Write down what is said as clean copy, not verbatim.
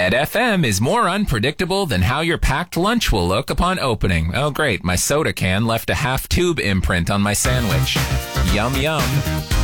Red FM is more unpredictable than how your packed lunch will look upon opening. Oh, great. My soda can left a half-tube imprint on my sandwich. Yum, yum.